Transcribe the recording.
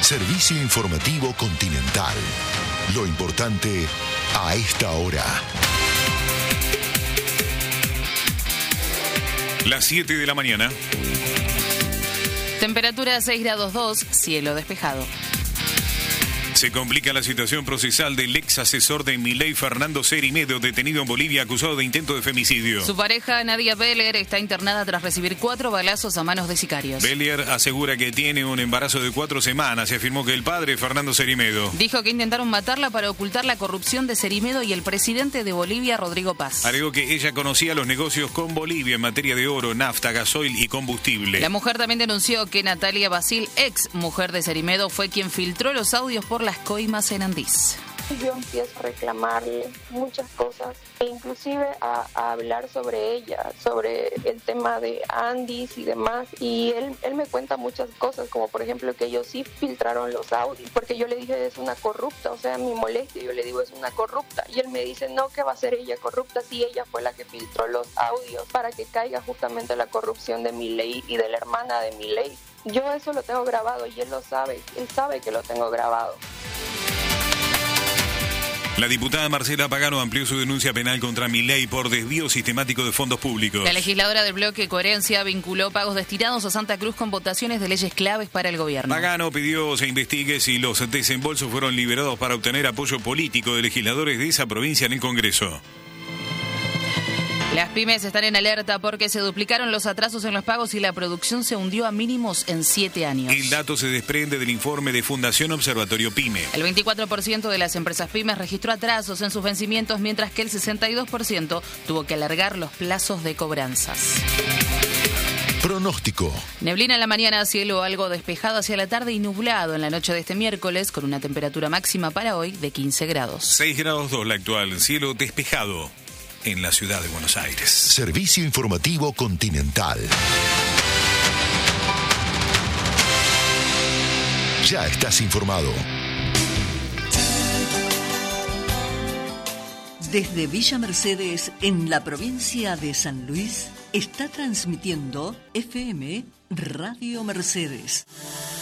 Servicio informativo Continental. Lo importante a esta hora. Las 7 de la mañana. Temperatura 6 grados 2, cielo despejado. Se complica la situación procesal del ex asesor de Milei, Fernando Cerime, detenido en Bolivia acusado de intento de femicidio. Su pareja, Nadia Beller, está internada tras recibir 4 balazos a manos de sicarios. Beller asegura que tiene un embarazo de 4 semanas y afirmó que el padre, Fernando Cerimedo, dijo que intentaron matarla para ocultar la corrupción de Cerimedo y el presidente de Bolivia, Rodrigo Paz. Alegó que ella conocía los negocios con Bolivia en materia de oro, nafta, gasoil y combustible. La mujer también denunció que Natalia Basil, ex mujer de Cerimedo, fue quien filtró los audios por las coimas en Andís. Yo empiezo a reclamarle muchas cosas e inclusive a hablar sobre ella, sobre el tema de Andís y demás, y él me cuenta muchas cosas, como por ejemplo que ellos sí filtraron los audios, porque yo le dije es una corrupta, o sea, mi molestia, yo le digo es una corrupta, y él me dice no, que va a ser ella corrupta si ella fue la que filtró los audios para que caiga justamente la corrupción de Milei y de la hermana de Milei. Yo eso lo tengo grabado y él lo sabe, él sabe que lo tengo grabado. La diputada Marcela Pagano amplió su denuncia penal contra Milei por desvío sistemático de fondos públicos. La legisladora del bloque Coherencia vinculó pagos destinados a Santa Cruz con votaciones de leyes claves para el gobierno. Pagano pidió se investigue si los desembolsos fueron liberados para obtener apoyo político de legisladores de esa provincia en el Congreso. Las pymes están en alerta porque se duplicaron los atrasos en los pagos y la producción se hundió a mínimos en 7 años. El dato se desprende del informe de Fundación Observatorio PYME. El 24% de las empresas pymes registró atrasos en sus vencimientos, mientras que el 62% tuvo que alargar los plazos de cobranzas. Pronóstico. Neblina en la mañana, cielo algo despejado hacia la tarde y nublado en la noche de este miércoles, con una temperatura máxima para hoy de 15 grados. 6 grados 2 la actual, cielo despejado en la ciudad de Buenos Aires. Servicio informativo Continental. Ya estás informado. Desde Villa Mercedes, en la provincia de San Luis, está transmitiendo FM Radio Mercedes.